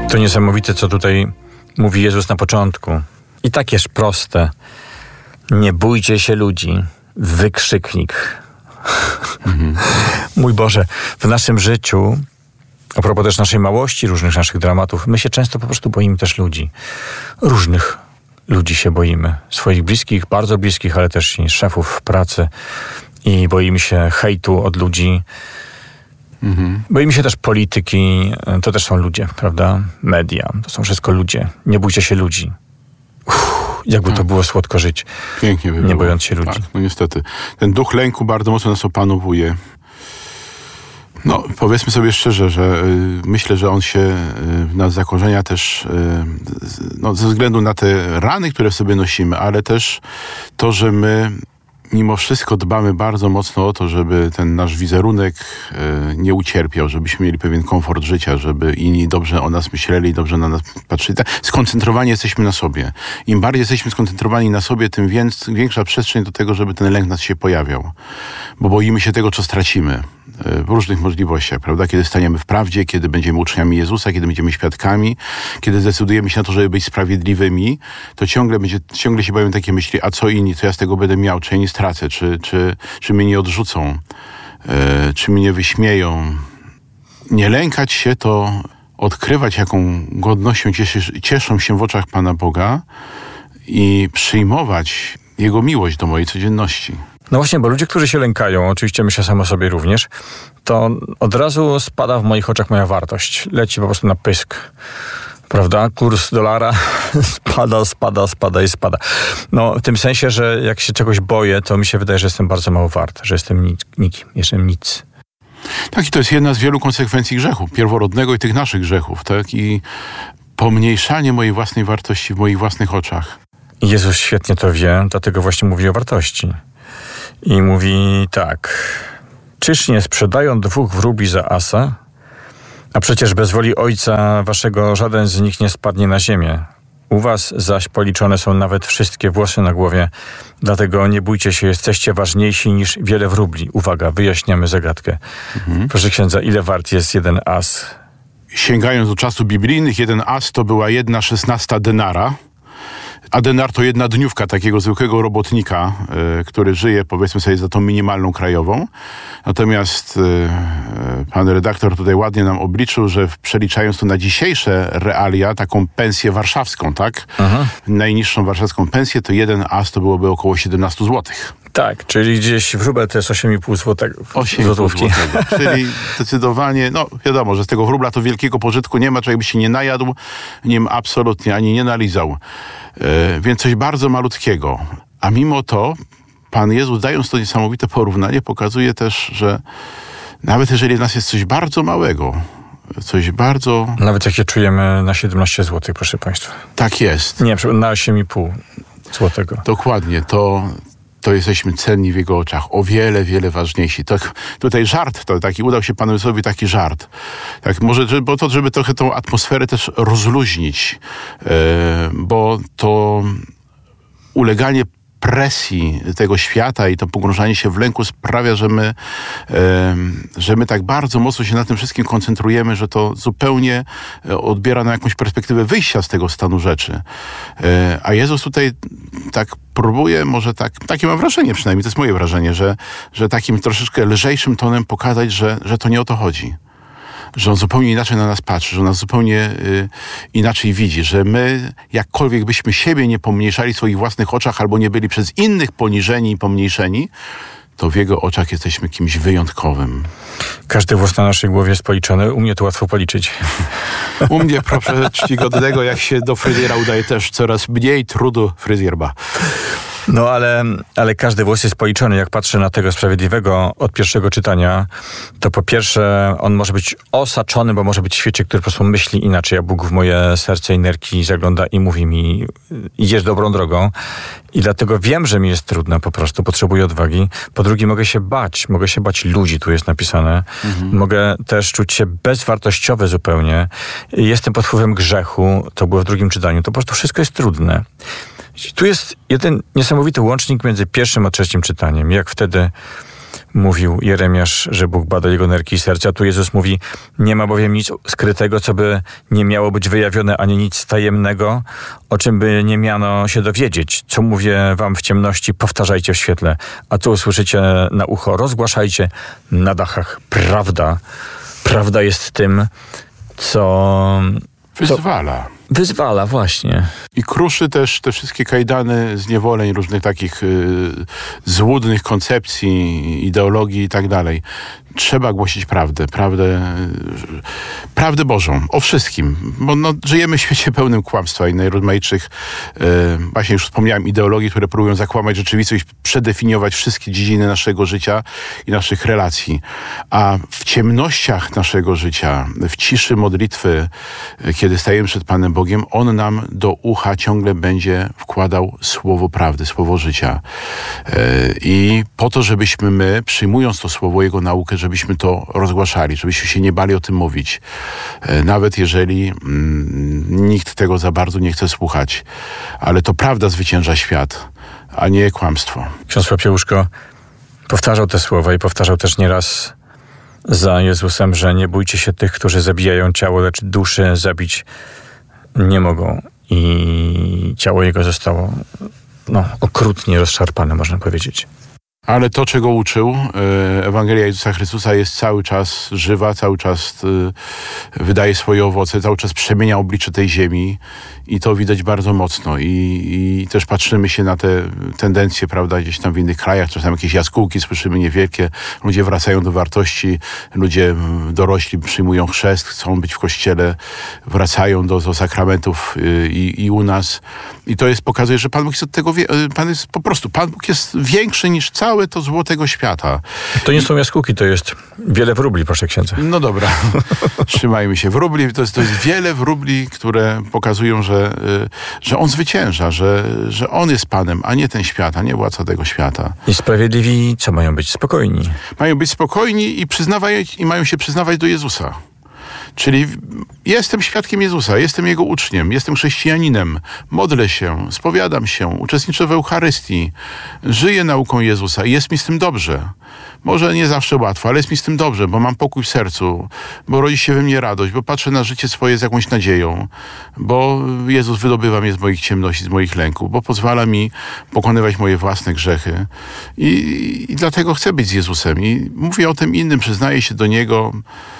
To niesamowite, co tutaj mówi Jezus na początku. I tak jest proste. Nie bójcie się ludzi. Wykrzyknik. Mój Boże, w naszym życiu, a propos też naszej małości, różnych naszych dramatów, my się często po prostu boimy też ludzi. Różnych ludzi się boimy. Swoich bliskich, bardzo bliskich, ale też i szefów w pracy. I boimy się hejtu od ludzi. Boimy się też polityki. To też są ludzie, prawda? Media. To są wszystko ludzie. Nie bójcie się ludzi. Jakby to było słodko żyć. Pięknie by było. Nie bojąc się ludzi. Tak, no niestety. Ten duch lęku bardzo mocno nas opanowuje. No, powiedzmy sobie szczerze, że myślę, że on się w nas zakorzenia też ze względu na te rany, które w sobie nosimy, ale też to, że my mimo wszystko dbamy bardzo mocno o to, żeby ten nasz wizerunek nie ucierpiał, żebyśmy mieli pewien komfort życia, żeby inni dobrze o nas myśleli, dobrze na nas patrzyli. Skoncentrowani jesteśmy na sobie. Im bardziej jesteśmy skoncentrowani na sobie, tym większa przestrzeń do tego, żeby ten lęk nas się pojawiał. Bo boimy się tego, co stracimy w różnych możliwościach, prawda? Kiedy staniemy w prawdzie, kiedy będziemy uczniami Jezusa, kiedy będziemy świadkami, kiedy zdecydujemy się na to, żeby być sprawiedliwymi, to ciągle się pojawiają takie myśli, a co inni, co ja z tego będę miał, czy ja nie stracę, czy mnie nie odrzucą, czy mnie nie wyśmieją. Nie lękać się to odkrywać, jaką godnością cieszą się w oczach Pana Boga i przyjmować Jego miłość do mojej codzienności. No właśnie, bo ludzie, którzy się lękają, oczywiście myślę sam o sobie również, to od razu spada w moich oczach moja wartość. Leci po prostu na pysk. Prawda? Kurs dolara spada. No w tym sensie, że jak się czegoś boję, to mi się wydaje, że jestem bardzo mało wart, że jestem jestem nic. Tak, i to jest jedna z wielu konsekwencji grzechu, pierworodnego i tych naszych grzechów, tak? I pomniejszanie mojej własnej wartości w moich własnych oczach. Jezus świetnie to wie, dlatego właśnie mówi o wartości. I mówi tak: czyż nie sprzedają 2 wróbli za asa? A przecież bez woli Ojca waszego żaden z nich nie spadnie na ziemię. U was zaś policzone są nawet wszystkie włosy na głowie. Dlatego nie bójcie się, jesteście ważniejsi niż wiele wróbli. Uwaga, wyjaśniamy zagadkę. Proszę księdza, ile wart jest 1 as? Sięgając do czasów biblijnych, 1 as to była 1/16 denara. A denar to 1 dniówka takiego zwykłego robotnika, który żyje, powiedzmy sobie, za tą minimalną krajową. Natomiast pan redaktor tutaj ładnie nam obliczył, że przeliczając to na dzisiejsze realia, taką pensję warszawską, tak? Najniższą warszawską pensję, to 1 as to byłoby około 17 złotych. Tak, czyli gdzieś wróbel to jest 8,5 złotówki. Czyli zdecydowanie, no wiadomo, że z tego wróbla to wielkiego pożytku nie ma, człowiek by się nie najadł, nim absolutnie, ani nie nalizał. Więc coś bardzo malutkiego. A mimo to Pan Jezus, dając to niesamowite porównanie, pokazuje też, że nawet jeżeli w nas jest coś bardzo małego, coś bardzo... Nawet jak się czujemy na 17 zł, proszę Państwa. Tak jest. Nie, na 8,5 złotego. Dokładnie, to jesteśmy cenni w Jego oczach. O wiele, wiele ważniejsi. Tutaj żart, udał się Panu Jezusowi taki żart. Tak, może żeby trochę tą atmosferę też rozluźnić, bo to uleganie presji tego świata i to pogrążanie się w lęku sprawia, że my tak bardzo mocno się na tym wszystkim koncentrujemy, że to zupełnie odbiera nam jakąś perspektywę wyjścia z tego stanu rzeczy. A Jezus tutaj tak próbuje, może takie mam wrażenie przynajmniej, to jest moje wrażenie, że takim troszeczkę lżejszym tonem pokazać, że to nie o to chodzi. Że on zupełnie inaczej na nas patrzy, że on nas zupełnie inaczej widzi, że my, jakkolwiek byśmy siebie nie pomniejszali w swoich własnych oczach albo nie byli przez innych poniżeni i pomniejszeni, to w Jego oczach jesteśmy kimś wyjątkowym. Każdy włos na naszej głowie jest policzony. U mnie to łatwo policzyć. U mnie, proszę czcigodnego, jak się do fryzjera udaje, też coraz mniej trudu fryzjer ma. No ale każdy włos jest policzony. Jak patrzę na tego sprawiedliwego od pierwszego czytania, to po pierwsze on może być osaczony, bo może być w świecie, który po prostu myśli inaczej, a Bóg w moje serce i nerki zagląda i mówi mi: idziesz dobrą drogą. I dlatego wiem, że mi jest trudno, po prostu potrzebuję odwagi. Po drugie, mogę się bać ludzi, tu jest napisane. Mogę też czuć się bezwartościowy zupełnie. Jestem pod wpływem grzechu, to było w drugim czytaniu. To po prostu wszystko jest trudne. Tu jest jeden niesamowity łącznik między pierwszym a trzecim czytaniem. Jak wtedy mówił Jeremiasz, że Bóg bada jego nerki i serca. Tu Jezus mówi, nie ma bowiem nic skrytego, co by nie miało być wyjawione, ani nic tajemnego, o czym by nie miano się dowiedzieć. Co mówię wam w ciemności, powtarzajcie w świetle, a co usłyszycie na ucho, rozgłaszajcie na dachach. Prawda jest tym, co wyzwala, właśnie. I kruszy też te wszystkie kajdany zniewoleń, różnych takich złudnych koncepcji, ideologii i tak dalej. Trzeba głosić prawdę Bożą, o wszystkim. Bo żyjemy w świecie pełnym kłamstwa i najrozmaitszych, właśnie już wspomniałem, ideologii, które próbują zakłamać rzeczywistość, przedefiniować wszystkie dziedziny naszego życia i naszych relacji. A w ciemnościach naszego życia, w ciszy modlitwy, kiedy stajemy przed Panem Bogiem, On nam do ucha ciągle będzie wkładał słowo prawdy, słowo życia. I po to, żebyśmy my, przyjmując to słowo, Jego naukę, żebyśmy to rozgłaszali, żebyśmy się nie bali o tym mówić. Nawet jeżeli nikt tego za bardzo nie chce słuchać. Ale to prawda zwycięża świat, a nie kłamstwo. Ksiądz Popiełuszko powtarzał te słowa i powtarzał też nieraz za Jezusem, że nie bójcie się tych, którzy zabijają ciało, lecz duszy zabić nie mogą. I ciało Jego zostało okrutnie rozszarpane, można powiedzieć. Ale to, czego uczył, Ewangelia Jezusa Chrystusa jest cały czas żywa, cały czas wydaje swoje owoce, cały czas przemienia oblicze tej ziemi i to widać bardzo mocno. I też patrzymy się na te tendencje, prawda, gdzieś tam w innych krajach, czasem jakieś jaskółki słyszymy niewielkie, ludzie wracają do wartości, ludzie dorośli przyjmują chrzest, chcą być w kościele, wracają do sakramentów i u nas. I to pokazuje, że Pan Bóg jest od tego, Pan Bóg jest większy niż całe to zło tego świata. To nie są jaskółki, to jest wiele wróbli, proszę księdza. No dobra, trzymajmy się. Wróbli, to jest wiele wróbli, które pokazują, że On zwycięża, że On jest Panem, a nie ten świat, a nie władca tego świata. I sprawiedliwi co mają być? Spokojni. Mają być spokojni i mają się przyznawać do Jezusa. Czyli jestem świadkiem Jezusa, jestem Jego uczniem, jestem chrześcijaninem, modlę się, spowiadam się, uczestniczę w Eucharystii, żyję nauką Jezusa i jest mi z tym dobrze. Może nie zawsze łatwo, ale jest mi z tym dobrze, bo mam pokój w sercu, bo rodzi się we mnie radość, bo patrzę na życie swoje z jakąś nadzieją, bo Jezus wydobywa mnie z moich ciemności, z moich lęków, bo pozwala mi pokonywać moje własne grzechy i dlatego chcę być z Jezusem i mówię o tym innym, przyznaję się do Niego.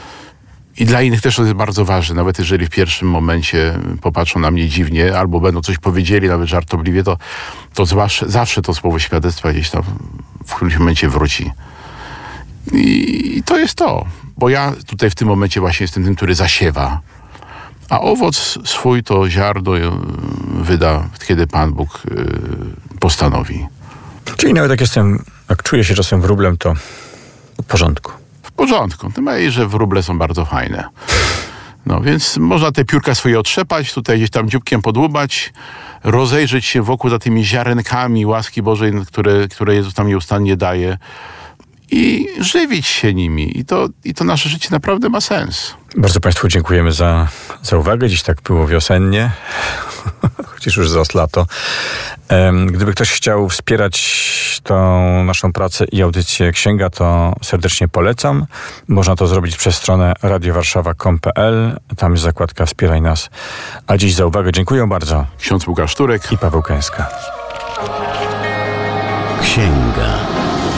I dla innych też to jest bardzo ważne, nawet jeżeli w pierwszym momencie popatrzą na mnie dziwnie, albo będą coś powiedzieli, nawet żartobliwie, to zawsze to słowo świadectwa gdzieś tam w którymś momencie wróci. I to jest to, bo ja tutaj w tym momencie właśnie jestem tym, który zasiewa, a owoc swój to ziarno wyda, kiedy Pan Bóg postanowi. Czyli nawet jak czuję się czasem wróblem, to w porządku. W porządku. Tym bardziej, że wróble są bardzo fajne. No więc można te piórka swoje otrzepać, tutaj gdzieś tam dzióbkiem podłubać, rozejrzeć się wokół za tymi ziarenkami łaski Bożej, które Jezus nam nieustannie daje i żywić się nimi. I to nasze życie naprawdę ma sens. Bardzo Państwu dziękujemy za uwagę. Dziś tak było wiosennie, chociaż już zaraz lato. Gdyby ktoś chciał wspierać tą naszą pracę i audycję Księga, to serdecznie polecam. Można to zrobić przez stronę radiowarszawa.com.pl. Tam jest zakładka Wspieraj nas. A dziś za uwagę dziękuję bardzo. Ksiądz Łukasz Turek i Paweł Kęska. Księga.